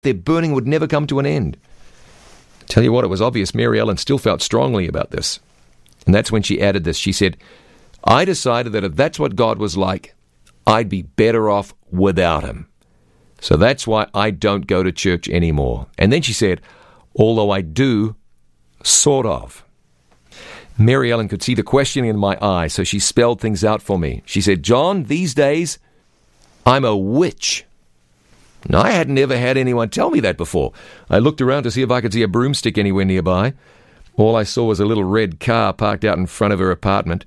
their burning would never come to an end. Tell you what, it was obvious Mary Ellen still felt strongly about this. And that's when she added this. She said, I decided that if that's what God was like, I'd be better off without him. So that's why I don't go to church anymore. And then she said, although I do, sort of. Mary Ellen could see the questioning in my eyes, so she spelled things out for me. She said, John, these days, I'm a witch. Now, I hadn't ever had anyone tell me that before. I looked around to see if I could see a broomstick anywhere nearby. All I saw was a little red car parked out in front of her apartment.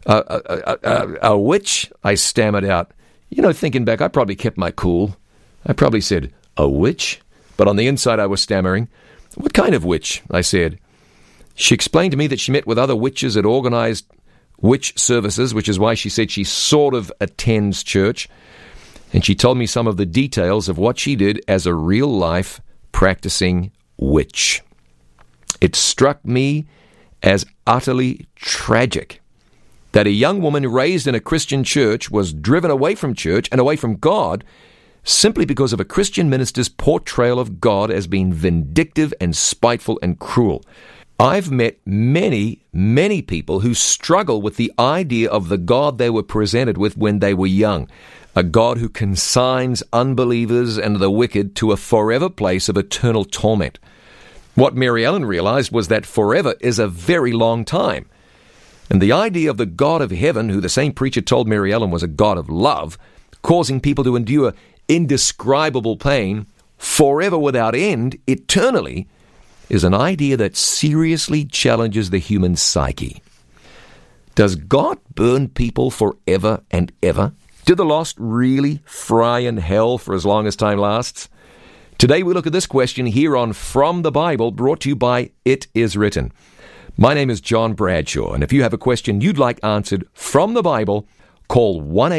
A witch? I stammered out. You know, thinking back, I probably kept my cool. I probably said, a witch? But on the inside I was stammering. What kind of witch? I said. She explained to me that she met with other witches at organized witch services, which is why she said she sort of attends church. And she told me some of the details of what she did as a real-life practicing witch. It struck me as utterly tragic that a young woman raised in a Christian church was driven away from church and away from God simply because of a Christian minister's portrayal of God as being vindictive and spiteful and cruel. I've met many, many people who struggle with the idea of the God they were presented with when they were young, a God who consigns unbelievers and the wicked to a forever place of eternal torment. What Mary Ellen realized was that forever is a very long time. And the idea of the God of heaven, who the same preacher told Mary Ellen was a God of love, causing people to endure indescribable pain forever without end, eternally, is an idea that seriously challenges the human psyche. Does God burn people forever and ever? Do the lost really fry in hell for as long as time lasts? Today we look at this question here on From the Bible, brought to you by It Is Written. My name is John Bradshaw, and if you have a question you'd like answered from the Bible, call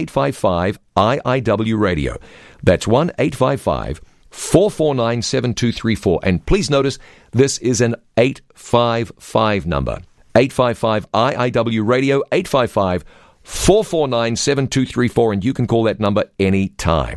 1-855-IIW-RADIO. That's 1-855-449-7234. And please notice, this is an 855 number. 855-IIW-RADIO, 855-449-7234, and you can call that number any time.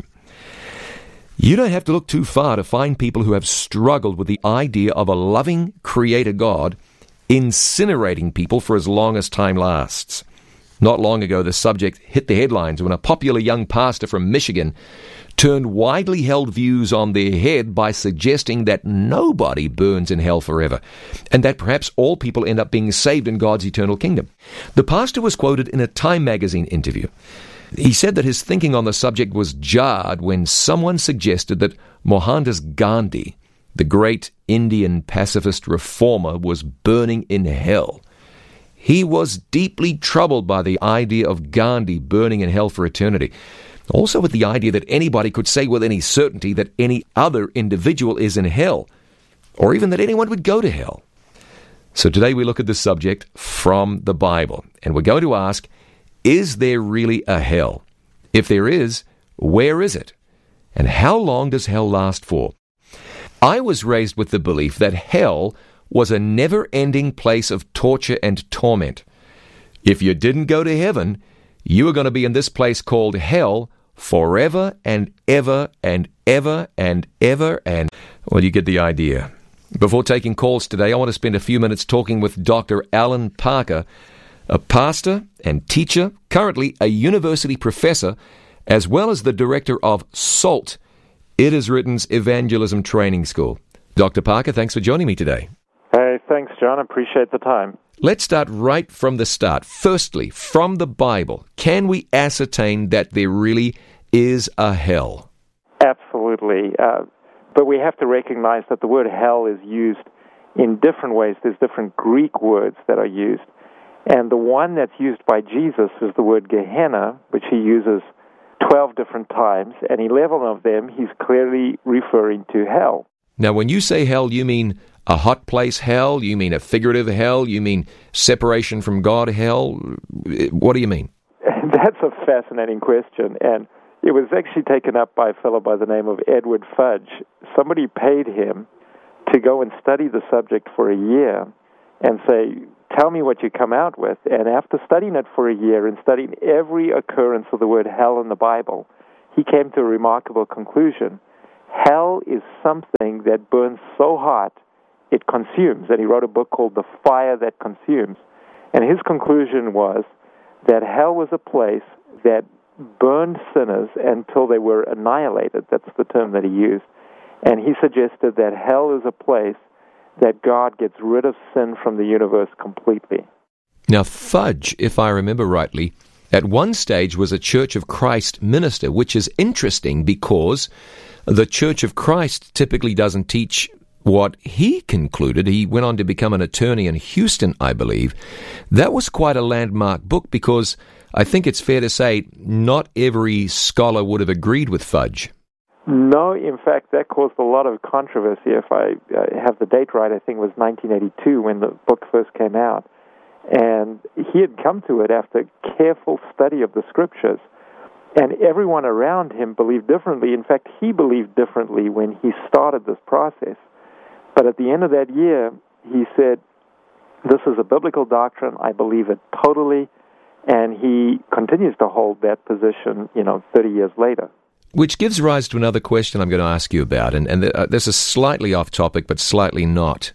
You don't have to look too far to find people who have struggled with the idea of a loving Creator God incinerating people for as long as time lasts. Not long ago, the subject hit the headlines when a popular young pastor from Michigan turned widely held views on their head by suggesting that nobody burns in hell forever, and that perhaps all people end up being saved in God's eternal kingdom. The pastor was quoted in a Time magazine interview. He said that his thinking on the subject was jarred when someone suggested that Mohandas Gandhi, the great Indian pacifist reformer, was burning in hell. He was deeply troubled by the idea of Gandhi burning in hell for eternity. Also with the idea that anybody could say with any certainty that any other individual is in hell, or even that anyone would go to hell. So today we look at this subject from the Bible, and we're going to ask, is there really a hell? If there is, where is it? And how long does hell last for? I was raised with the belief that hell was a never-ending place of torture and torment. If you didn't go to heaven, you were going to be in this place called hell forever and ever and ever and ever and... Well, you get the idea. Before taking calls today, I want to spend a few minutes talking with Dr. Alan Parker, a pastor and teacher, currently a university professor, as well as the director of SALT, It Is Written's Evangelism Training School. Dr. Parker, thanks for joining me today. Hey, thanks, John. I appreciate the time. Let's start right from the start. Firstly, from the Bible, can we ascertain that there really is a hell? Absolutely. But we have to recognize that the word hell is used in different ways. There's different Greek words that are used. And the one that's used by Jesus is the word Gehenna, which he uses 12 different times, and 11 of them he's clearly referring to hell. Now, when you say hell, you mean a hot place hell? You mean a figurative hell? You mean separation from God hell? What do you mean? That's a fascinating question, and it was actually taken up by a fellow by the name of Edward Fudge. Somebody paid him to go and study the subject for a year and say, tell me what you come out with. And after studying it for a year and studying every occurrence of the word hell in the Bible, he came to a remarkable conclusion. hell is something that burns so hot it consumes. And he wrote a book called The Fire That Consumes. And his conclusion was that hell was a place that burned sinners until they were annihilated. That's the term that he used. And he suggested that hell is a place that God gets rid of sin from the universe completely. Now, Fudge, if I remember rightly, at one stage was a Church of Christ minister, which is interesting because the Church of Christ typically doesn't teach what he concluded. He went on to become an attorney in Houston, I believe. That was quite a landmark book because I think it's fair to say not every scholar would have agreed with Fudge. No, in fact, that caused a lot of controversy. If I have the date right, I think it was 1982 when the book first came out. And he had come to it after careful study of the Scriptures. And everyone around him believed differently. In fact, he believed differently when he started this process. But at the end of that year, he said, this is a biblical doctrine. I believe it totally. And he continues to hold that position, 30 years later. Which gives rise to another question I'm going to ask you about. And this is slightly off topic, but slightly not.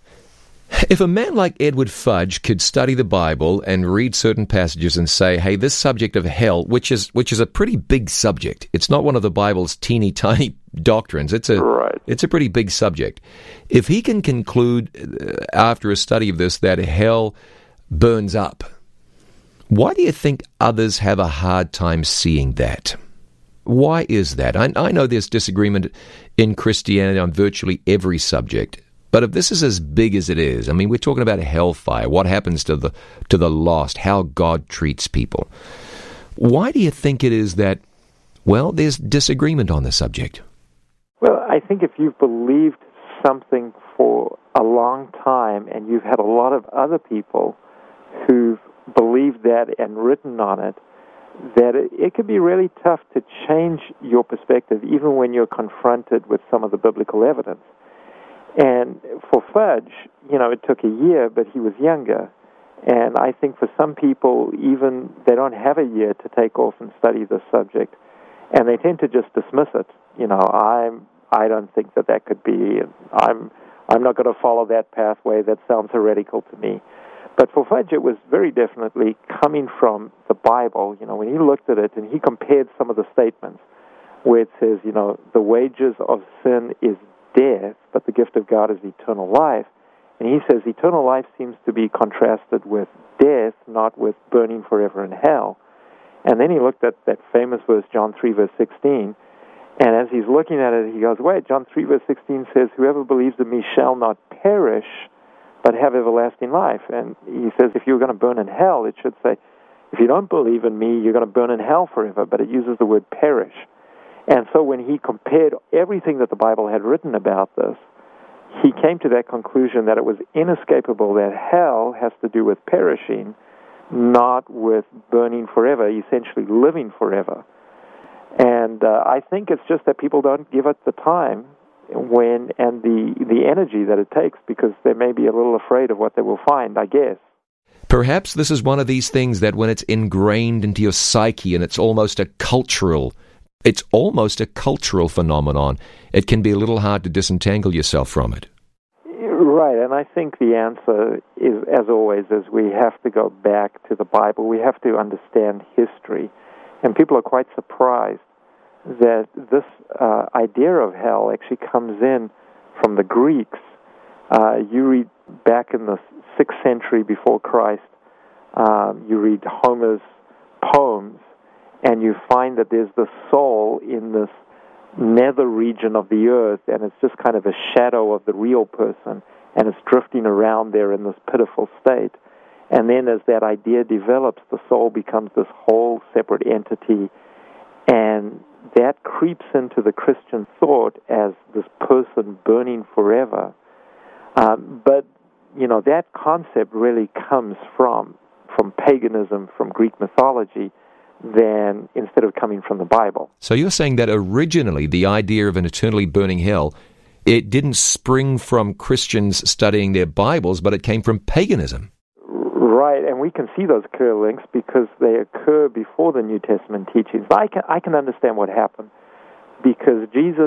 If a man like Edward Fudge could study the Bible and read certain passages and say, hey, this subject of hell, which is a pretty big subject. It's not one of the Bible's teeny tiny doctrines. It's a pretty big subject. If he can conclude after a study of this that hell burns up, why do you think others have a hard time seeing that? Why is that? I know there's disagreement in Christianity on virtually every subject. But if this is as big as it is, I mean, we're talking about hellfire, what happens to the lost, how God treats people. Why do you think it is that, well, there's disagreement on the subject? Well, I think if you've believed something for a long time and you've had a lot of other people who've believed that and written on it, that it can be really tough to change your perspective even when you're confronted with some of the biblical evidence. And for Fudge, it took a year, but he was younger. And I think for some people, even they don't have a year to take off and study the subject, and they tend to just dismiss it. I don't think that could be. I'm not going to follow that pathway. That sounds heretical to me. But for Fudge, it was very definitely coming from the Bible. When he looked at it and he compared some of the statements where it says, the wages of sin is death, but the gift of God is eternal life. And he says eternal life seems to be contrasted with death, not with burning forever in hell. And then he looked at that famous verse, John 3, verse 16, and as he's looking at it, he goes, wait, John 3, verse 16 says, whoever believes in me shall not perish, but have everlasting life. And he says, if you're going to burn in hell, it should say, if you don't believe in me, you're going to burn in hell forever, but it uses the word perish. And so when he compared everything that the Bible had written about this, he came to that conclusion that it was inescapable that hell has to do with perishing, not with burning forever, essentially living forever. And I think it's just that people don't give it the time and the energy that it takes because they may be a little afraid of what they will find, I guess. Perhaps this is one of these things that when it's ingrained into your psyche and it's almost a cultural phenomenon, it can be a little hard to disentangle yourself from it. Right, and I think the answer is, as always, is we have to go back to the Bible. We have to understand history. And people are quite surprised that this idea of hell actually comes in from the Greeks. You read back in the 6th century before Christ, you read Homer's poems, and you find that there's the soul in this nether region of the earth, and it's just kind of a shadow of the real person, and it's drifting around there in this pitiful state. And then as that idea develops, the soul becomes this whole separate entity, and that creeps into the Christian thought as this person burning forever. But, that concept really comes from paganism, from Greek mythology, than instead of coming from the Bible. So you're saying that originally the idea of an eternally burning hell, it didn't spring from Christians studying their Bibles, but it came from paganism. Right, and we can see those clear links because they occur before the New Testament teachings. I can understand what happened because Jesus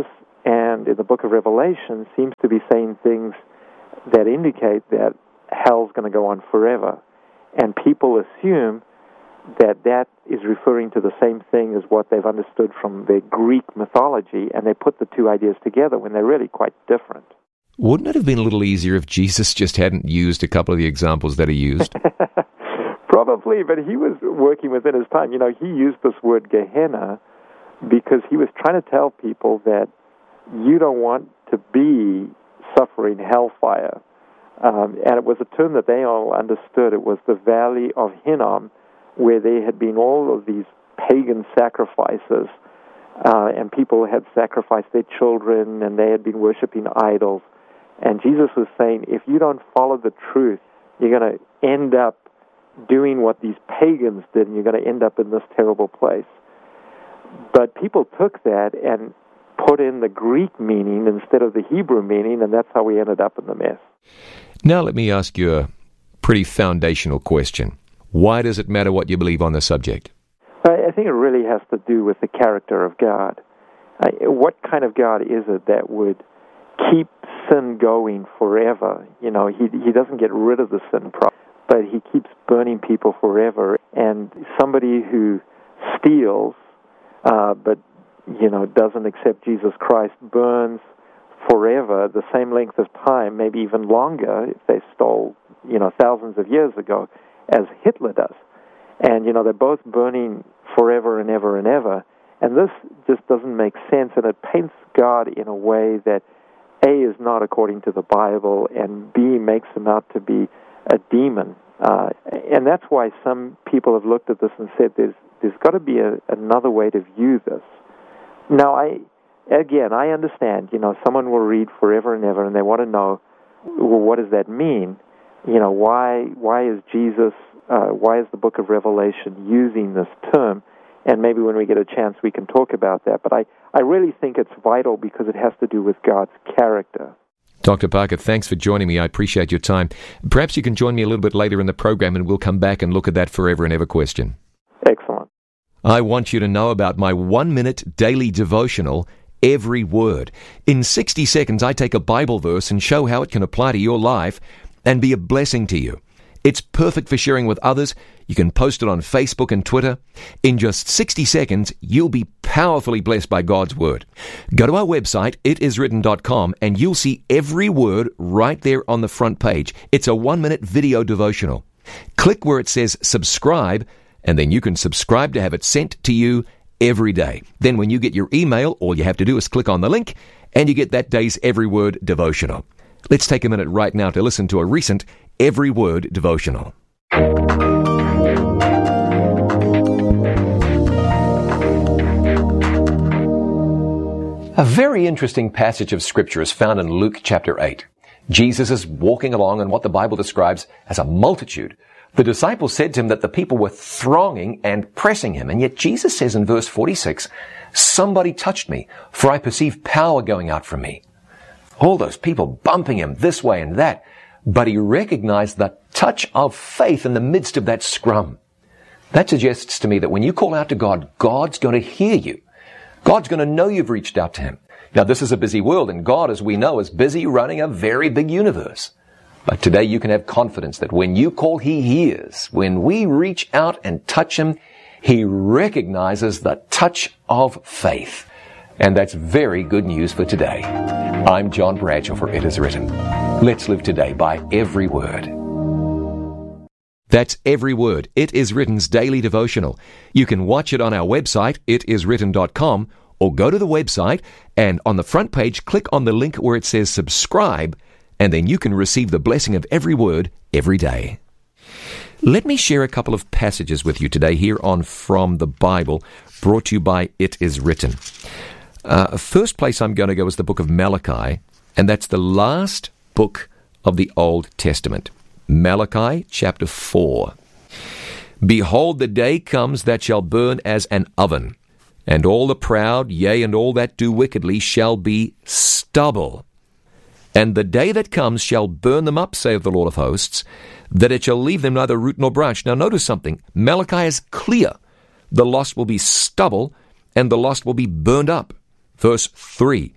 and in the book of Revelation seems to be saying things that indicate that hell's going to go on forever. And people assume that that is referring to the same thing as what they've understood from their Greek mythology, and they put the two ideas together when they're really quite different. Wouldn't it have been a little easier if Jesus just hadn't used a couple of the examples that he used? Probably, but he was working within his time. You know, he used this word Gehenna because he was trying to tell people that you don't want to be suffering hellfire. And it was a term that they all understood. It was the Valley of Hinnom, where there had been all of these pagan sacrifices, and people had sacrificed their children, and they had been worshiping idols. And Jesus was saying, if you don't follow the truth, you're going to end up doing what these pagans did, and you're going to end up in this terrible place. But people took that and put in the Greek meaning instead of the Hebrew meaning, and that's how we ended up in the mess. Now let me ask you a pretty foundational question. Why does it matter what you believe on the subject? I think it really has to do with the character of God. What kind of God is it that would keep sin going forever? You know, he doesn't get rid of the sin problem, but he keeps burning people forever. And somebody who steals, but, you know, doesn't accept Jesus Christ, burns forever, the same length of time, maybe even longer, if they stole, you know, thousands of years ago, as Hitler does. And, you know, they're both burning forever and ever and ever. And this just doesn't make sense, and it paints God in a way that, A, is not according to the Bible, and B, makes him out to be a demon. And that's why some people have looked at this and said there's got to be another way to view this. Now, I understand, you know, someone will read forever and ever, and they want to know, well, what does that mean? You know, why is Jesus, why is the book of Revelation using this term? And maybe when we get a chance, we can talk about that. But I really think it's vital because it has to do with God's character. Dr. Parker, thanks for joining me. I appreciate your time. Perhaps you can join me a little bit later in the program, and we'll come back and look at that forever and ever question. Excellent. I want you to know about my 1-minute daily devotional, Every Word. In 60 seconds, I take a Bible verse and show how it can apply to your life and be a blessing to you. It's perfect for sharing with others. You can post it on Facebook and Twitter. In just 60 seconds, you'll be powerfully blessed by God's Word. Go to our website, itiswritten.com, and you'll see every word right there on the front page. It's a 1-minute video devotional. Click where it says subscribe, and then you can subscribe to have it sent to you every day. Then when you get your email, all you have to do is click on the link, and you get that day's Every Word devotional. Let's take a minute right now to listen to a recent Every Word devotional. A very interesting passage of Scripture is found in Luke chapter 8. Jesus is walking along in what the Bible describes as a multitude. The disciples said to him that the people were thronging and pressing him, and yet Jesus says in verse 46, "Somebody touched me, for I perceive power going out from me." All those people bumping him this way and that, but he recognized the touch of faith in the midst of that scrum. That suggests to me that when you call out to God, God's going to hear you. God's going to know you've reached out to him. Now, this is a busy world, and God, as we know, is busy running a very big universe. But today you can have confidence that when you call, he hears. When we reach out and touch him, he recognizes the touch of faith. And that's very good news for today. I'm John Bradshaw for It Is Written. Let's live today by every word. That's Every Word, It Is Written's daily devotional. You can watch it on our website, itiswritten.com, or go to the website and on the front page, click on the link where it says subscribe, and then you can receive the blessing of every word every day. Let me share a couple of passages with you today here on From the Bible, brought to you by It Is Written. First place I'm going to go is the book of Malachi, and that's the last book of the Old Testament. Malachi chapter 4. Behold, the day comes that shall burn as an oven, and all the proud, yea, and all that do wickedly shall be stubble. And the day that comes shall burn them up, saith the Lord of hosts, that it shall leave them neither root nor branch. Now notice something. Malachi is clear. The lost will be stubble, and the lost will be burned up. Verse 3,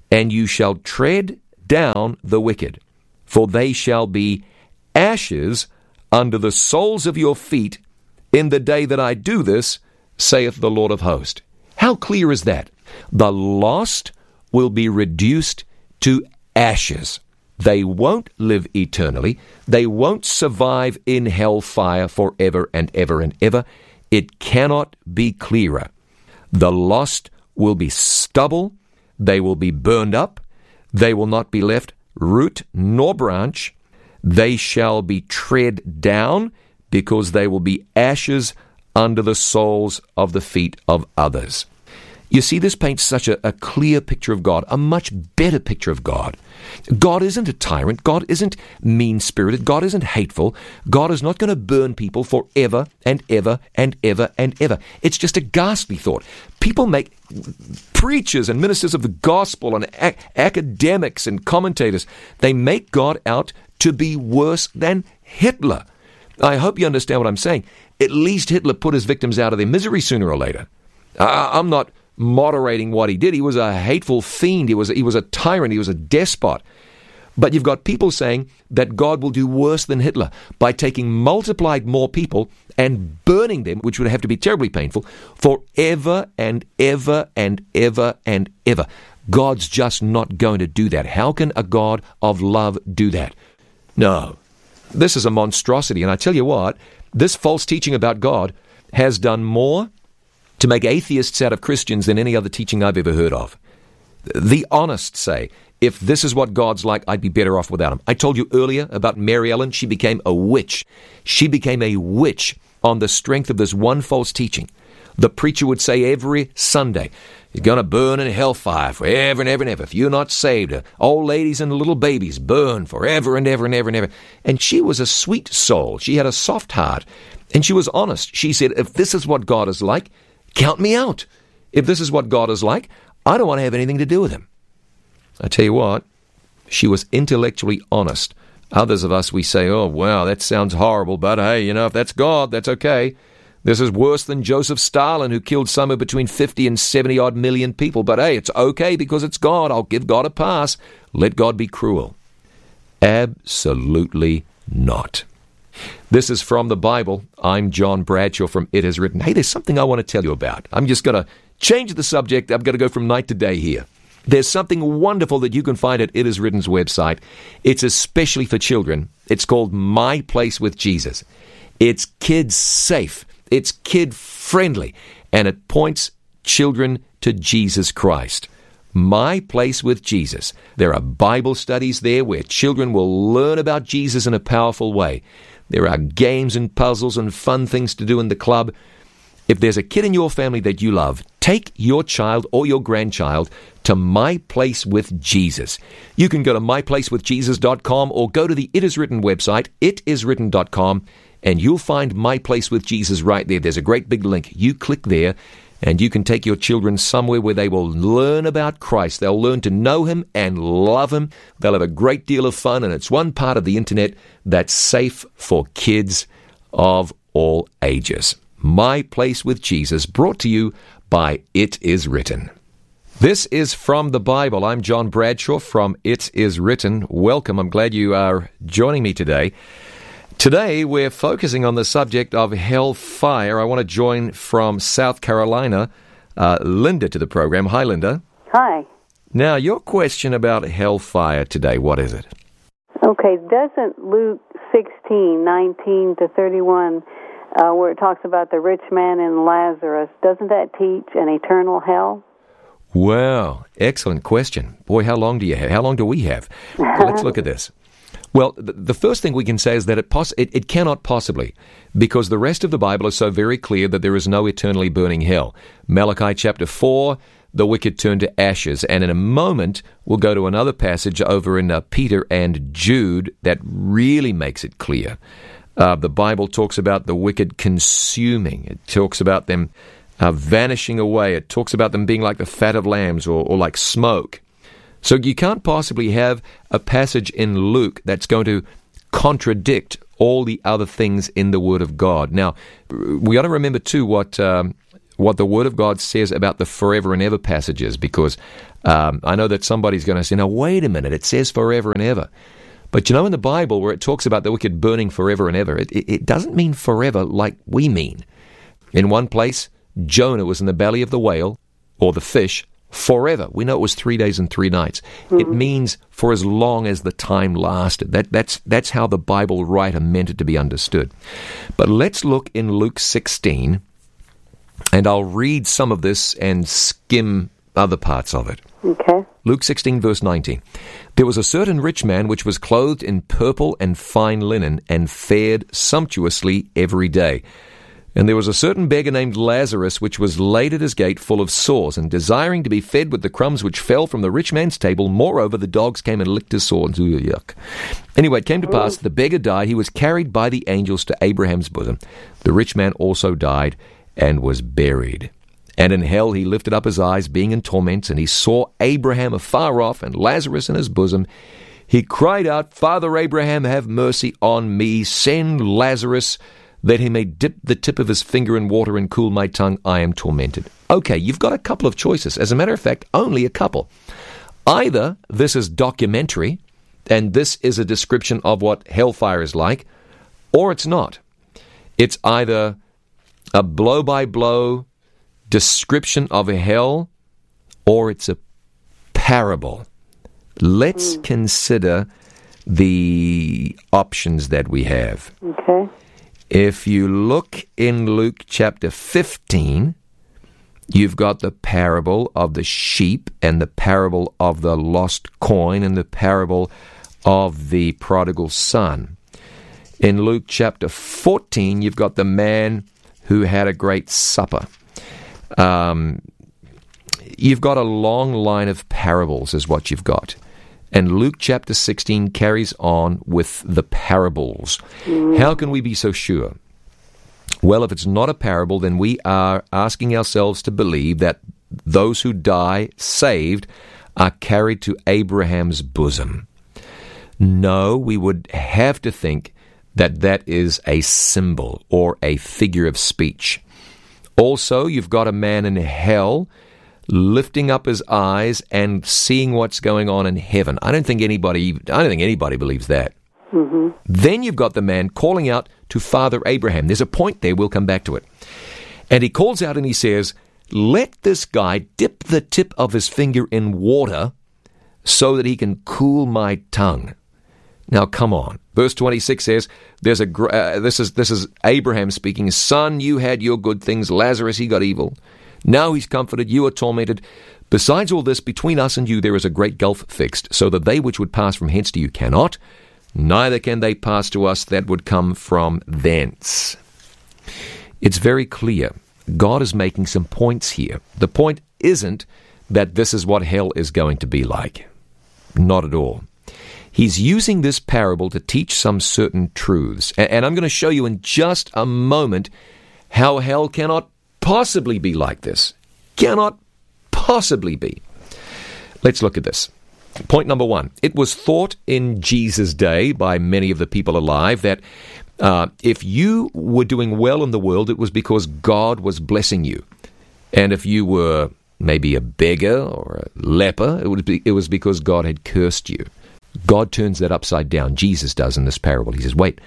and you shall tread down the wicked, for they shall be ashes under the soles of your feet in the day that I do this, saith the Lord of hosts. How clear is that? The lost will be reduced to ashes. They won't live eternally. They won't survive in hellfire forever and ever and ever. It cannot be clearer. The lost will be stubble. They will be burned up. They will not be left root nor branch. They shall be tread down, because they will be ashes under the soles of the feet of others. You see, this paints such a clear picture of God, a much better picture of God. God isn't a tyrant. God isn't mean-spirited. God isn't hateful. God is not going to burn people forever and ever and ever and ever. It's just a ghastly thought. People make preachers and ministers of the gospel and academics and commentators, they make God out to be worse than Hitler. I hope you understand what I'm saying. At least Hitler put his victims out of their misery sooner or later. I'm not moderating what he did. He was a hateful fiend. He was a tyrant. He was a despot. But you've got people saying that God will do worse than Hitler by taking multiplied more people and burning them, which would have to be terribly painful, forever and ever and ever and ever. God's just not going to do that. How can a God of love do that? No. This is a monstrosity. And I tell you what, this false teaching about God has done more to make atheists out of Christians than any other teaching I've ever heard of. The honest say, if this is what God's like, I'd be better off without him. I told you earlier about Mary Ellen. She became a witch. She became a witch on the strength of this one false teaching. The preacher would say every Sunday, you're going to burn in hellfire forever and ever and ever. If you're not saved, old ladies and little babies burn forever and ever and ever and ever. And she was a sweet soul. She had a soft heart. And she was honest. She said, if this is what God is like, count me out. If this is what God is like, I don't want to have anything to do with him. I tell you what, she was intellectually honest. Others of us, we say, oh, wow, that sounds horrible, but hey, if that's God, that's okay. This is worse than Joseph Stalin, who killed somewhere between 50 and 70-odd million people. But hey, it's okay because it's God. I'll give God a pass. Let God be cruel. Absolutely not. This is from the Bible. I'm John Bradshaw from It Is Written. Hey, there's something I want to tell you about. I'm just going to change the subject. I'm going to go from night to day here. There's something wonderful that you can find at It Is Written's website. It's especially for children. It's called My Place with Jesus. It's kids safe. It's kid friendly. And it points children to Jesus Christ. My Place with Jesus. There are Bible studies there where children will learn about Jesus in a powerful way. There are games and puzzles and fun things to do in the club. If there's a kid in your family that you love, take your child or your grandchild to My Place with Jesus. You can go to myplacewithjesus.com or go to the It Is Written website, itiswritten.com, and you'll find My Place with Jesus right there. There's a great big link. You click there, and you can take your children somewhere where they will learn about Christ. They'll learn to know him and love him. They'll have a great deal of fun, and it's one part of the internet that's safe for kids of all ages. My Place with Jesus, brought to you by It Is Written. This is from the Bible. I'm John Bradshaw from It Is Written. Welcome. I'm glad you are joining me today. Today, we're focusing on the subject of hellfire. I want to join from South Carolina, Linda, to the program. Hi, Linda. Hi. Now, your question about hellfire today, what is it? Okay, doesn't Luke 16:19-31, where it talks about the rich man and Lazarus, doesn't that teach an eternal hell? Wow, excellent question. Boy, how long do you have? How long do we have? Let's look at this. Well, the first thing we can say is that it cannot possibly, because the rest of the Bible is so very clear that there is no eternally burning hell. Malachi chapter 4, the wicked turn to ashes. And in a moment, we'll go to another passage over in Peter and Jude that really makes it clear. The Bible talks about the wicked consuming. It talks about them vanishing away. It talks about them being like the fat of lambs or like smoke. So you can't possibly have a passage in Luke that's going to contradict all the other things in the Word of God. Now, we got to remember too what what the Word of God says about the forever and ever passages, because I know that somebody's going to say, now wait a minute, it says forever and ever. But in the Bible, where it talks about the wicked burning forever and ever, it doesn't mean forever like we mean. In one place, Jonah was in the belly of the whale, or the fish, forever. We know it was 3 days and 3 nights. Mm-hmm. It means for as long as the time lasted. That's how the Bible writer meant it to be understood. But let's look in Luke 16, and I'll read some of this and skim other parts of it. Okay. Luke 16, verse 19. There was a certain rich man which was clothed in purple and fine linen, and fared sumptuously every day. And there was a certain beggar named Lazarus, which was laid at his gate full of sores, and desiring to be fed with the crumbs which fell from the rich man's table. Moreover, the dogs came and licked his sores. Ooh, yuck. Anyway, it came to pass, the beggar died. He was carried by the angels to Abraham's bosom. The rich man also died and was buried. And in hell he lifted up his eyes, being in torments, and he saw Abraham afar off, and Lazarus in his bosom. He cried out, Father Abraham, have mercy on me. Send Lazarus, that he may dip the tip of his finger in water and cool my tongue. I am tormented. Okay, you've got a couple of choices. As a matter of fact, only a couple. Either this is documentary, and this is a description of what hellfire is like, or it's not. It's either a blow-by-blow description of a hell, or it's a parable. Let's consider the options that we have. Okay. If you look in Luke chapter 15, you've got the parable of the sheep, and the parable of the lost coin, and the parable of the prodigal son. In Luke chapter 14, you've got the man who had a great supper. You've got a long line of parables is what you've got. And Luke chapter 16 carries on with the parables. How can we be so sure? Well, if it's not a parable, then we are asking ourselves to believe that those who die saved are carried to Abraham's bosom. No, we would have to think that that is a symbol or a figure of speech. Also, you've got a man in hell lifting up his eyes and seeing what's going on in heaven. I don't think anybody believes that. Mm-hmm. Then you've got the man calling out to Father Abraham. There's a point there, we'll come back to it. And he calls out and he says, let this guy dip the tip of his finger in water so that he can cool my tongue. Now, come on. Verse 26 says, this is Abraham speaking, Son, you had your good things, Lazarus, he got evil. Now he's comforted, you are tormented. Besides all this, between us and you there is a great gulf fixed, so that they which would pass from hence to you cannot, neither can they pass to us that would come from thence. It's very clear. God is making some points here. The point isn't that this is what hell is going to be like. Not at all. He's using this parable to teach some certain truths. And I'm going to show you in just a moment how hell cannot possibly be like this. Cannot possibly be. Let's look at this. Point number one. It was thought in Jesus' day by many of the people alive that if you were doing well in the world, it was because God was blessing you. And if you were maybe a beggar or a leper, it was because God had cursed you. God turns that upside down. Jesus does in this parable. He says, wait,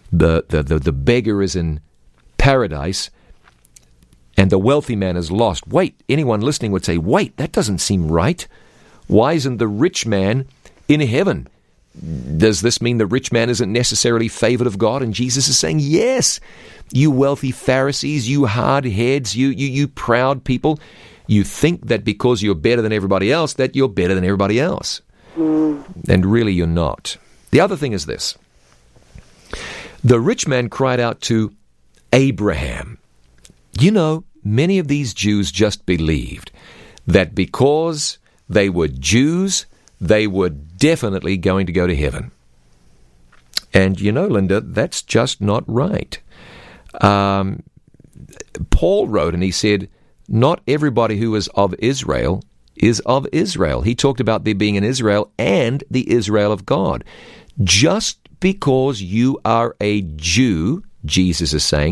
the beggar is in paradise and the wealthy man is lost. Wait, anyone listening would say, wait, that doesn't seem right. Why isn't the rich man in heaven? Does this mean the rich man isn't necessarily favored of God? And Jesus is saying, yes, you wealthy Pharisees, you hard heads, you proud people, you think that because you're better than everybody else, that you're better than everybody else. And really you're not. The other thing is this. The rich man cried out to Abraham. You know, many of these Jews just believed that because they were Jews, they were definitely going to go to heaven. And you know, Linda, that's just not right. Paul wrote and he said, not everybody who is of Israel is of Israel. He talked about there being an Israel and the Israel of God. Just because you are a Jew, Jesus is saying,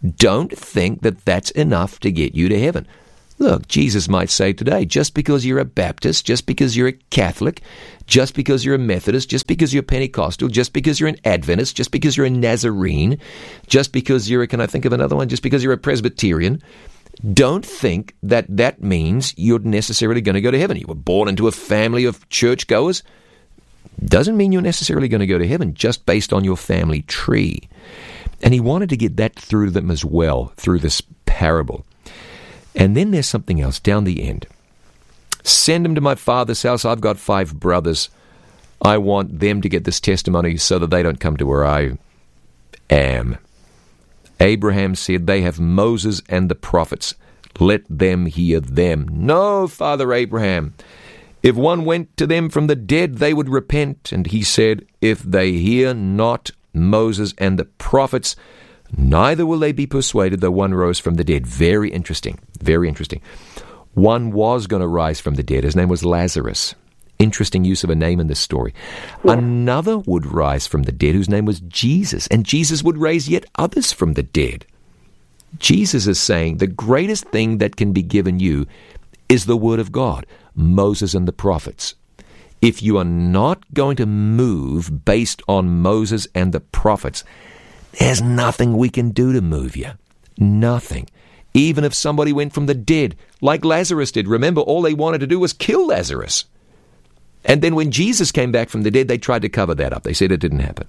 Don't think that that's enough to get you to heaven. Look, Jesus might say today, just because you're a Baptist, just because you're a Catholic, just because you're a Methodist, just because you're Pentecostal, just because you're an Adventist, just because you're a Nazarene, just because you're can I think of another one? Just because you're a Presbyterian, don't think that that means you're necessarily going to go to heaven. You were born into a family of churchgoers. Doesn't mean you're necessarily going to go to heaven just based on your family tree. And he wanted to get that through to them as well, through this parable. And then there's something else down the end. Send them to my father's house. I've got 5 brothers. I want them to get this testimony so that they don't come to where I am. Abraham said, they have Moses and the prophets. Let them hear them. No, Father Abraham. If one went to them from the dead, they would repent. And he said, if they hear not Moses and the prophets, neither will they be persuaded, though one rose from the dead. Very interesting. Very interesting. One was going to rise from the dead. His name was Lazarus. Interesting use of a name in this story. Yeah. Another would rise from the dead, whose name was Jesus. And Jesus would raise yet others from the dead. Jesus is saying the greatest thing that can be given you is the Word of God, Moses and the prophets. If you are not going to move based on Moses and the prophets, there's nothing we can do to move you. Nothing. Even if somebody went from the dead, like Lazarus did. Remember, all they wanted to do was kill Lazarus. And then when Jesus came back from the dead, they tried to cover that up. They said it didn't happen.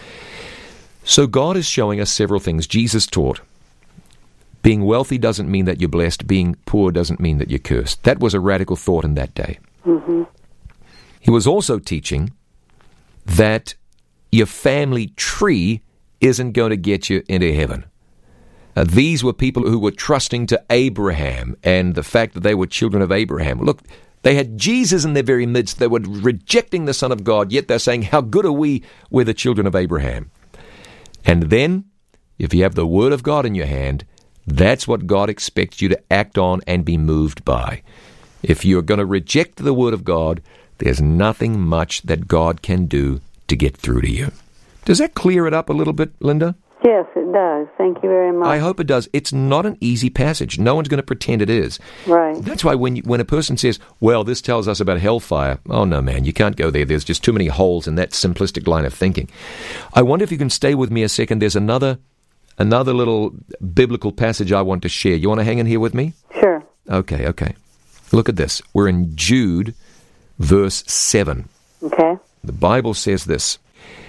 So God is showing us several things. Jesus taught, being wealthy doesn't mean that you're blessed. Being poor doesn't mean that you're cursed. That was a radical thought in that day. Mm-hmm. He was also teaching that your family tree isn't going to get you into heaven. These were people who were trusting to Abraham and the fact that they were children of Abraham. Look, they had Jesus in their very midst. They were rejecting the Son of God, yet they're saying, how good are we? We're the children of Abraham. And then, if you have the Word of God in your hand, that's what God expects you to act on and be moved by. If you're going to reject the Word of God, there's nothing much that God can do to get through to you. Does that clear it up a little bit, Linda? Yes, it does. Thank you very much. I hope it does. It's not an easy passage. No one's going to pretend it is. Right. That's why when a person says, well, this tells us about hellfire, oh, no, man, you can't go there. There's just too many holes in that simplistic line of thinking. I wonder if you can stay with me a second. There's another little biblical passage I want to share. You want to hang in here with me? Sure. Okay. Look at this. We're in Jude, verse 7. Okay. The Bible says this.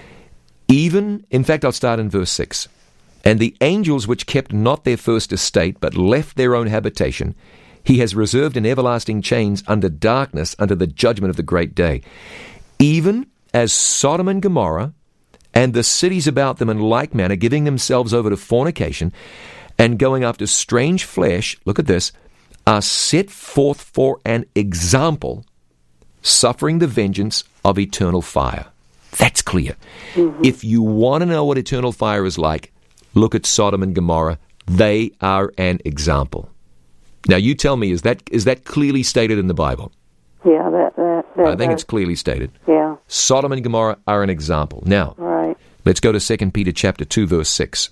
In fact, I'll start in verse 6. And the angels which kept not their first estate, but left their own habitation, he has reserved in everlasting chains under darkness, under the judgment of the great day. Even as Sodom and Gomorrah, and the cities about them in like manner, giving themselves over to fornication, and going after strange flesh, look at this, are set forth for an example, suffering the vengeance of eternal fire. That's clear. Mm-hmm. If you want to know what eternal fire is like, look at Sodom and Gomorrah. They are an example. Now, you tell me, is that clearly stated in the Bible? Yeah, I think it's clearly stated. Yeah. Sodom and Gomorrah are an example. Now, right. Let's go to 2 Peter chapter 2, verse 6.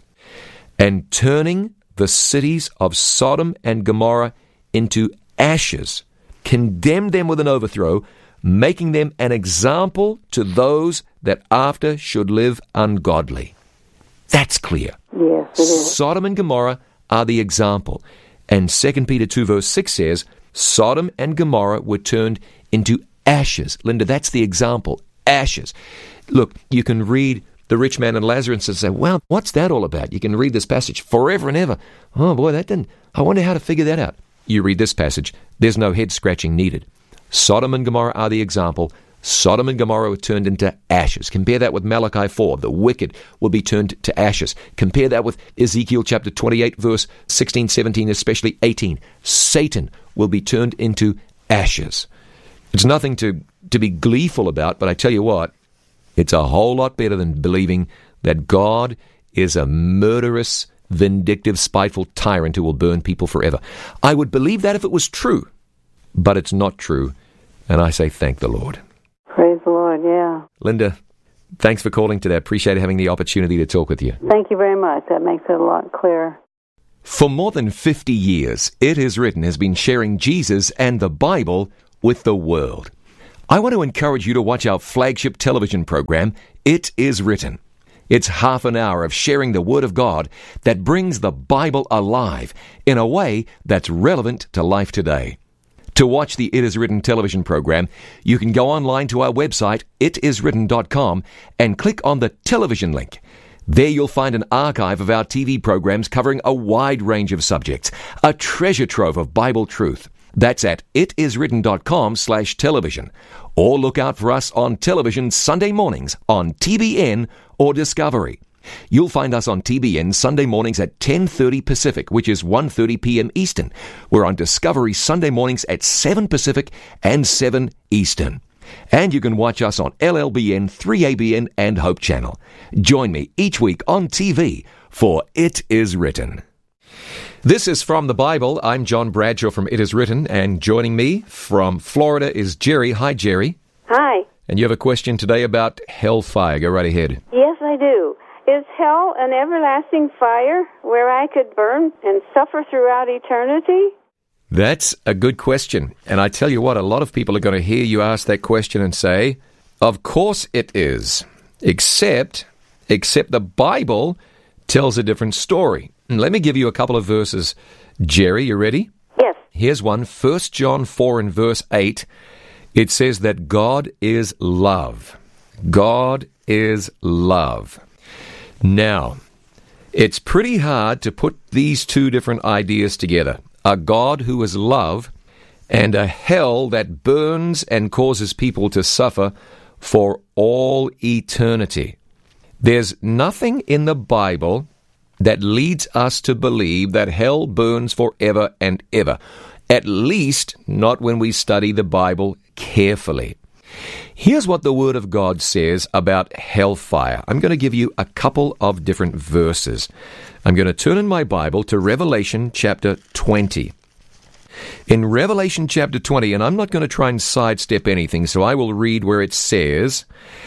And turning the cities of Sodom and Gomorrah into ashes, condemned them with an overthrow, making them an example to those that after should live ungodly. That's clear. Yes, it is. Sodom and Gomorrah are the example. And 2 Peter 2 verse 6 says, Sodom and Gomorrah were turned into ashes. Linda, that's the example. Ashes. Look, you can read the rich man and Lazarus and say, well, what's that all about? You can read this passage forever and ever. Oh boy, I wonder how to figure that out. You read this passage, there's no head scratching needed. Sodom and Gomorrah are the example. Sodom and Gomorrah were turned into ashes. Compare that with Malachi 4. The wicked will be turned to ashes. Compare that with Ezekiel chapter 28, verse 16, 17, especially 18. Satan will be turned into ashes. It's nothing to be gleeful about, but I tell you what, it's a whole lot better than believing that God is a murderous, vindictive, spiteful tyrant who will burn people forever. I would believe that if it was true, but it's not true, and I say thank the Lord. Praise the Lord, yeah. Linda, thanks for calling today. I appreciate having the opportunity to talk with you. Thank you very much. That makes it a lot clearer. For more than 50 years, It Is Written has been sharing Jesus and the Bible with the world. I want to encourage you to watch our flagship television program, It Is Written. It's half an hour of sharing the Word of God that brings the Bible alive in a way that's relevant to life today. To watch the It Is Written television program, you can go online to our website, itiswritten.com, and click on the television link. There you'll find an archive of our TV programs covering a wide range of subjects, a treasure trove of Bible truth. That's at itiswritten.com/television. Or look out for us on television Sunday mornings on TBN or Discovery. You'll find us on TBN Sunday mornings at 10:30 Pacific, which is 1:30 p.m. Eastern. We're on Discovery Sunday mornings at 7 Pacific and 7 Eastern. And you can watch us on LLBN, 3ABN, and Hope Channel. Join me each week on TV for It Is Written. This is From the Bible. I'm John Bradshaw from It Is Written, and joining me from Florida is Jerry. Hi, Jerry. Hi. And you have a question today about hellfire. Go right ahead. Yes, I do. Is hell an everlasting fire where I could burn and suffer throughout eternity? That's a good question. And I tell you what, a lot of people are going to hear you ask that question and say, of course it is, except the Bible tells a different story. And let me give you a couple of verses. Jerry, you ready? Yes. Here's one, 1 John 4 and verse 8. It says that God is love. God is love. Now, it's pretty hard to put these two different ideas together. A God who is love and a hell that burns and causes people to suffer for all eternity. There's nothing in the Bible that leads us to believe that hell burns forever and ever. At least not when we study the Bible carefully. Here's what the Word of God says about hellfire. I'm going to give you a couple of different verses. I'm going to turn in my Bible to Revelation chapter 20. In Revelation chapter 20, and I'm not going to try and sidestep anything, so I will read where it says,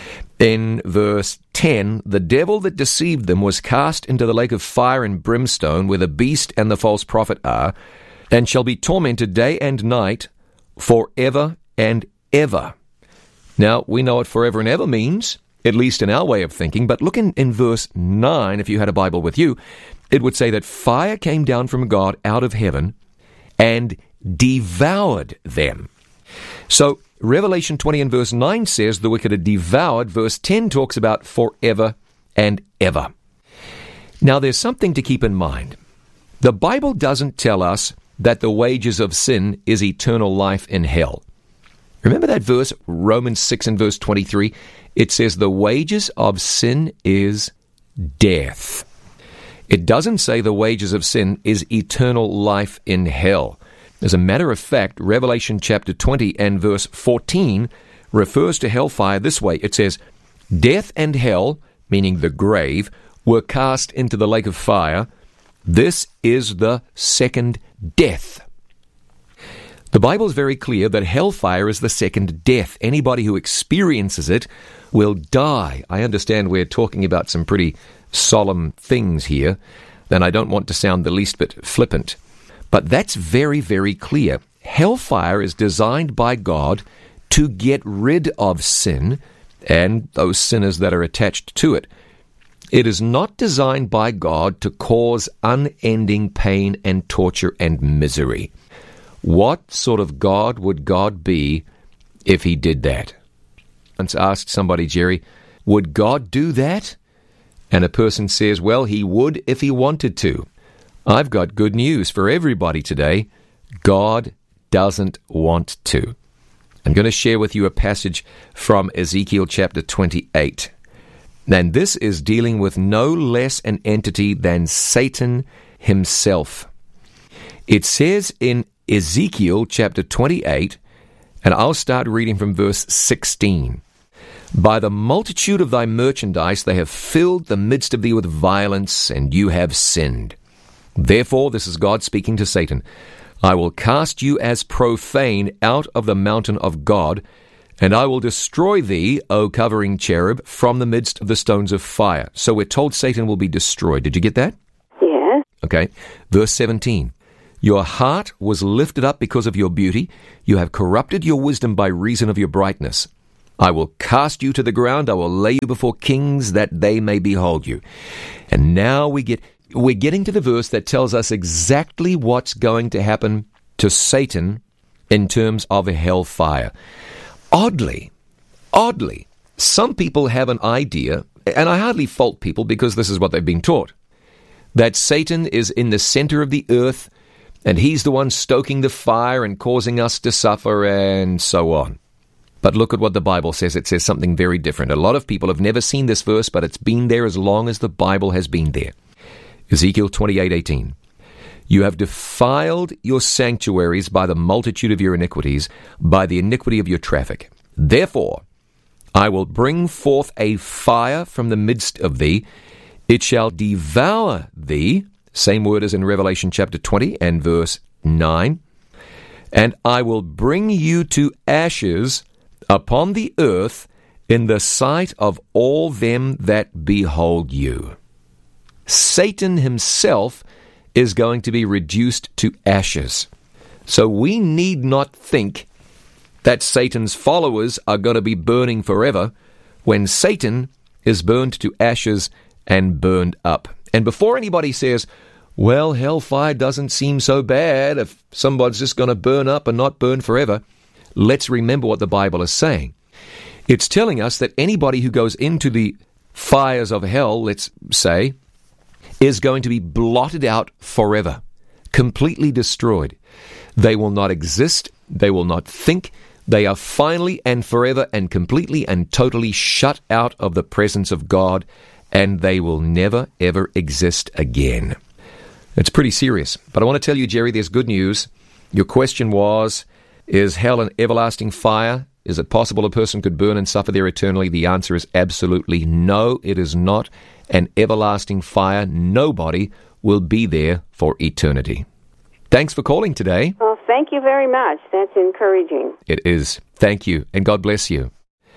in verse 10, the devil that deceived them was cast into the lake of fire and brimstone, where the beast and the false prophet are, and shall be tormented day and night forever and ever. Now, we know what forever and ever means, at least in our way of thinking, but look in verse 9, if you had a Bible with you, it would say that fire came down from God out of heaven and devoured them. So, Revelation 20 and verse 9 says the wicked are devoured. Verse 10 talks about forever and ever. Now, there's something to keep in mind. The Bible doesn't tell us that the wages of sin is eternal life in hell. Remember that verse, Romans 6 and verse 23? It says the wages of sin is death. It doesn't say the wages of sin is eternal life in hell. As a matter of fact, Revelation chapter 20 and verse 14 refers to hellfire this way. It says, death and hell, meaning the grave, were cast into the lake of fire. This is the second death. The Bible is very clear that hellfire is the second death. Anybody who experiences it will die. I understand we're talking about some pretty solemn things here, and I don't want to sound the least bit flippant. But that's very, very clear. Hellfire is designed by God to get rid of sin and those sinners that are attached to it. It is not designed by God to cause unending pain and torture and misery. What sort of God would God be if he did that? I once asked somebody, Jerry, would God do that? And a person says, well, he would if he wanted to. I've got good news for everybody today. God doesn't want to. I'm going to share with you a passage from Ezekiel chapter 28. And this is dealing with no less an entity than Satan himself. It says in Ezekiel chapter 28, and I'll start reading from verse 16. By the multitude of thy merchandise they have filled the midst of thee with violence, and you have sinned. Therefore, this is God speaking to Satan, I will cast you as profane out of the mountain of God, and I will destroy thee, O covering cherub, from the midst of the stones of fire. So we're told Satan will be destroyed. Did you get that? Yes. Okay? Verse 17. Your heart was lifted up because of your beauty. You have corrupted your wisdom by reason of your brightness. I will cast you to the ground. I will lay you before kings that they may behold you. And now we're getting to the verse that tells us exactly what's going to happen to Satan in terms of a hellfire. Oddly, some people have an idea, and I hardly fault people because this is what they've been taught, that Satan is in the center of the earth, and he's the one stoking the fire and causing us to suffer and so on. But look at what the Bible says. It says something very different. A lot of people have never seen this verse, but it's been there as long as the Bible has been there. Ezekiel 28:18. You have defiled your sanctuaries by the multitude of your iniquities, by the iniquity of your traffic. Therefore, I will bring forth a fire from the midst of thee. It shall devour thee. Same word as in Revelation chapter 20 and verse 9. And I will bring you to ashes upon the earth in the sight of all them that behold you. Satan himself is going to be reduced to ashes. So we need not think that Satan's followers are going to be burning forever when Satan is burned to ashes and burned up. And before anybody says, well, hellfire doesn't seem so bad if somebody's just going to burn up and not burn forever, let's remember what the Bible is saying. It's telling us that anybody who goes into the fires of hell, let's say, is going to be blotted out forever, completely destroyed. They will not exist. They will not think. They are finally and forever and completely and totally shut out of the presence of God, and they will never, ever exist again. It's pretty serious. But I want to tell you, Jerry, there's good news. Your question was, is hell an everlasting fire? Is it possible a person could burn and suffer there eternally? The answer is absolutely no, it is not an everlasting fire. Nobody will be there for eternity. Thanks for calling today. Well, thank you very much. That's encouraging. It is. Thank you, and God bless you.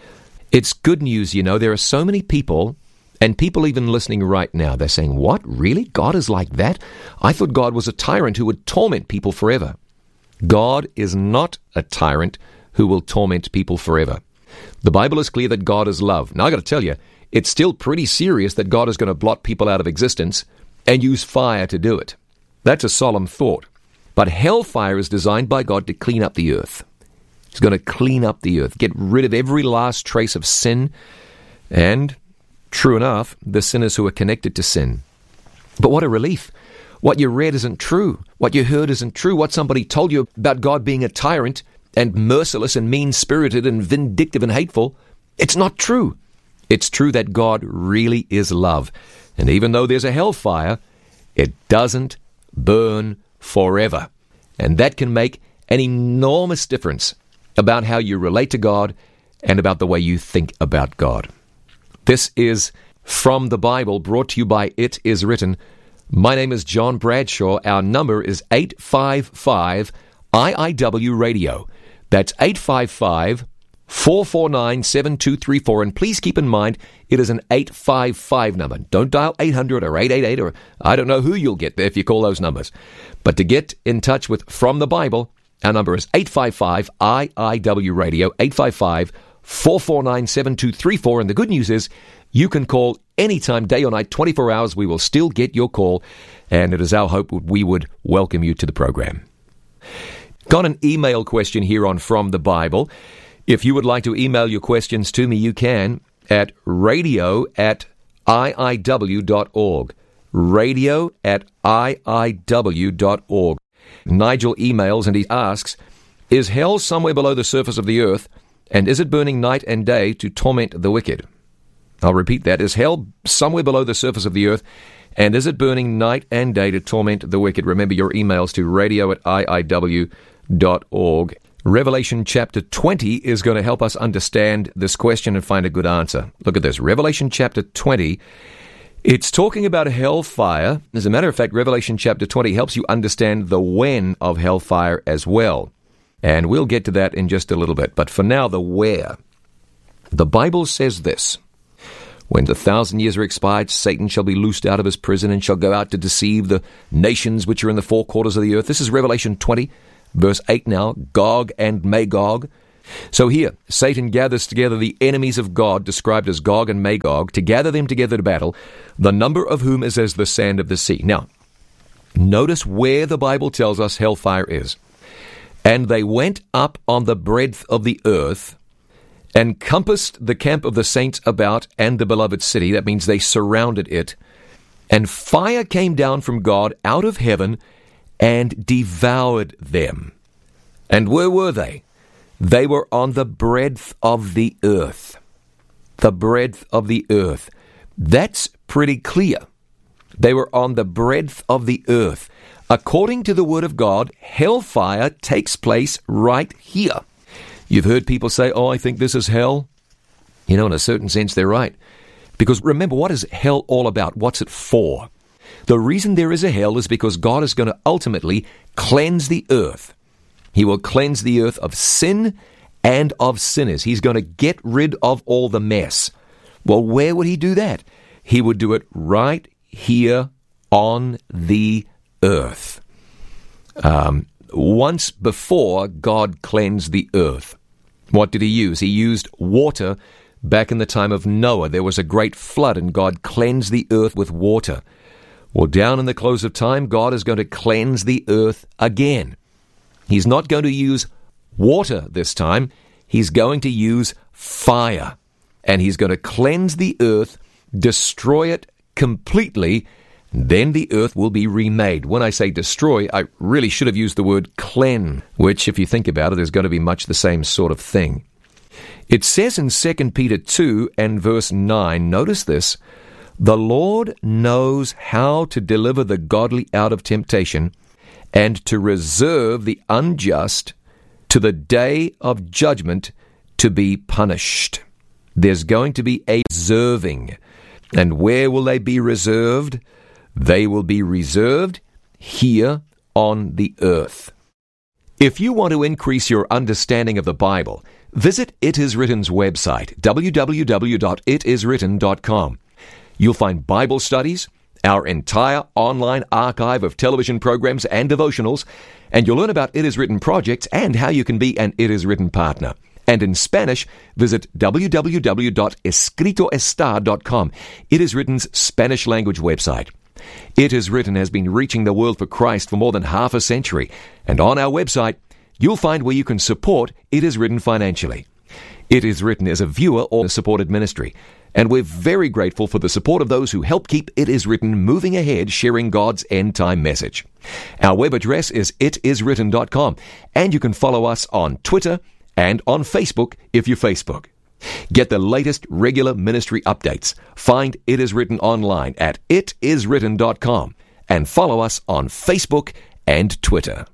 It's good news, you know. There are so many people, and people even listening right now, they're saying, what, really? God is like that? I thought God was a tyrant who would torment people forever. God is not a tyrant who will torment people forever. The Bible is clear that God is love. Now, I got to tell you, it's still pretty serious that God is going to blot people out of existence and use fire to do it. That's a solemn thought. But hellfire is designed by God to clean up the earth. He's going to clean up the earth, get rid of every last trace of sin, and, true enough, the sinners who are connected to sin. But what a relief. What you read isn't true. What you heard isn't true. What somebody told you about God being a tyrant and merciless and mean-spirited and vindictive and hateful, it's not true. It's true that God really is love. And even though there's a hellfire, it doesn't burn forever. And that can make an enormous difference about how you relate to God and about the way you think about God. This is From the Bible, brought to you by It Is Written. My name is John Bradshaw. Our number is 855-IIW Radio. That's 855-449-7234. And please keep in mind, it is an 855 number. Don't dial 800 or 888 or I don't know who you'll get there if you call those numbers. But to get in touch with From the Bible, our number is 855-IIW Radio, 855-449-7234. And the good news is you can call anytime, day or night, 24 hours. We will still get your call. And it is our hope we would welcome you to the program. Got an email question here on From the Bible. If you would like to email your questions to me, you can at radio@iiw.org. radio@iiw.org. Nigel emails and he asks, is hell somewhere below the surface of the earth, and is it burning night and day to torment the wicked? I'll repeat that. Is hell somewhere below the surface of the earth, and is it burning night and day to torment the wicked? Remember your emails to radio@iiw.org. Revelation chapter 20 is going to help us understand this question and find a good answer. Look at this. Revelation chapter 20, it's talking about hellfire. As a matter of fact, Revelation chapter 20 helps you understand the when of hellfire as well. And we'll get to that in just a little bit. But for now, the where. The Bible says this. When the 1,000 years are expired, Satan shall be loosed out of his prison and shall go out to deceive the nations which are in the four quarters of the earth. This is Revelation 20, verse 8 now, Gog and Magog. So here, Satan gathers together the enemies of God, described as Gog and Magog, to gather them together to battle, the number of whom is as the sand of the sea. Now, notice where the Bible tells us hellfire is. And they went up on the breadth of the earth, and compassed the camp of the saints about and the beloved city. That means they surrounded it. And fire came down from God out of heaven and devoured them. And where were they? They were on the breadth of the earth. The breadth of the earth. That's pretty clear. They were on the breadth of the earth. According to the Word of God, hellfire takes place right here. You've heard people say, oh, I think this is hell. You know, in a certain sense, they're right. Because remember, what is hell all about? What's it for? The reason there is a hell is because God is going to ultimately cleanse the earth. He will cleanse the earth of sin and of sinners. He's going to get rid of all the mess. Well, where would he do that? He would do it right here on the earth. Once before, God cleansed the earth. What did he use? He used water back in the time of Noah. There was a great flood, and God cleansed the earth with water. Well, down in the close of time, God is going to cleanse the earth again. He's not going to use water this time. He's going to use fire. And he's going to cleanse the earth, destroy it completely. Then the earth will be remade. When I say destroy, I really should have used the word cleanse, which, if you think about it, is going to be much the same sort of thing. It says in 2 Peter 2 and verse 9, notice this, the Lord knows how to deliver the godly out of temptation and to reserve the unjust to the day of judgment to be punished. There's going to be a reserving. And where will they be reserved? They will be reserved here on the earth. If you want to increase your understanding of the Bible, visit It Is Written's website, www.itiswritten.com. You'll find Bible studies, our entire online archive of television programs and devotionals, and you'll learn about It Is Written projects and how you can be an It Is Written partner. And in Spanish, visit www.escritoestar.com. It Is Written's Spanish language website. It Is Written has been reaching the world for Christ for more than half a century, and on our website, you'll find where you can support It Is Written financially. It Is Written is a viewer or supported ministry, and we're very grateful for the support of those who help keep It Is Written moving ahead, sharing God's end-time message. Our web address is itiswritten.com, and you can follow us on Twitter and on Facebook if you Facebook. Get the latest regular ministry updates. Find It Is Written online at itiswritten.com and follow us on Facebook and Twitter.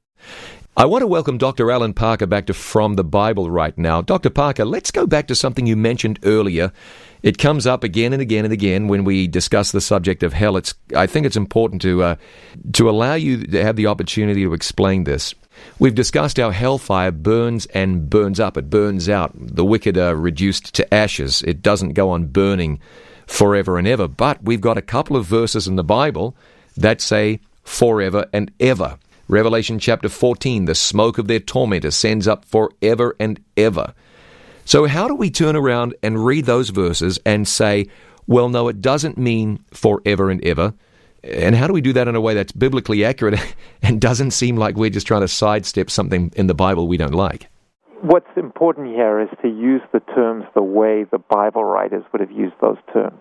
I want to welcome Dr. Alan Parker back to From the Bible right now. Dr. Parker, let's go back to something you mentioned earlier. It comes up again and again and again when we discuss the subject of hell. I think it's important to allow you to have the opportunity to explain this. We've discussed how hellfire burns and burns up. It burns out. The wicked are reduced to ashes. It doesn't go on burning forever and ever. But we've got a couple of verses in the Bible that say forever and ever. Revelation chapter 14, the smoke of their torment ascends up forever and ever. So how do we turn around and read those verses and say, well, no, it doesn't mean forever and ever? And how do we do that in a way that's biblically accurate and doesn't seem like we're just trying to sidestep something in the Bible we don't like? What's important here is to use the terms the way the Bible writers would have used those terms.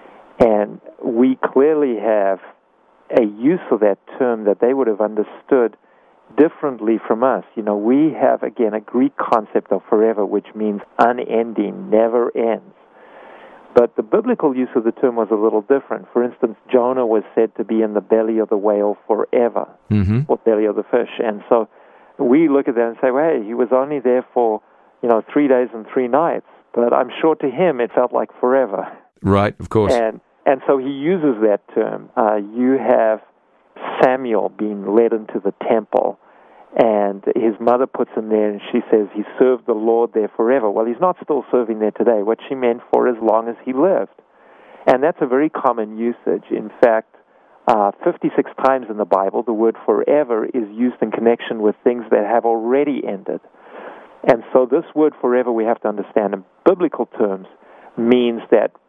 And we clearly have a use of that term that they would have understood differently from us. You know, we have, again, a Greek concept of forever, which means unending, never ends. But the biblical use of the term was a little different. For instance, Jonah was said to be in the belly of the whale forever, or belly of the fish. And so we look at that and say, well, hey, he was only there for, 3 days and 3 nights. But I'm sure to him it felt like forever. Right, of course. And so he uses that term. You have Samuel being led into the temple, And his mother puts him there, and she says he served the Lord there forever. Well, he's not still serving there today. What she meant for as long as he lived. And that's a very common usage. In fact, 56 times in the Bible, the word forever is used in connection with things that have already ended. And so this word forever, we have to understand in biblical terms, means that